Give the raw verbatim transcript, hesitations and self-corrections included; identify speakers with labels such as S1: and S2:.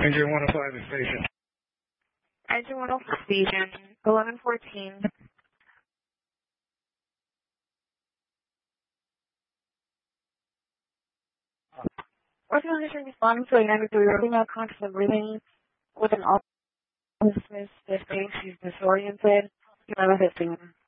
S1: Ranger one oh five is station.
S2: Ranger one oh five station, eleven fourteen. Working on this responding to a ninety-three female conscious of breathing with an all dismissed state. She's disoriented. eleven fifteen.